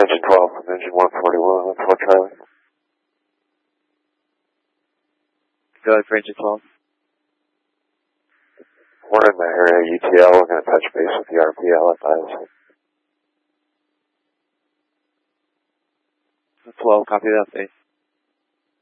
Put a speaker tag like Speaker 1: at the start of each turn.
Speaker 1: engine 12 from engine 141, that's 1 Charlie.
Speaker 2: Go ahead for engine 12.
Speaker 1: We're in the area UTL, we're going to touch base with the RPL at ISO.
Speaker 2: 12, copy that, base.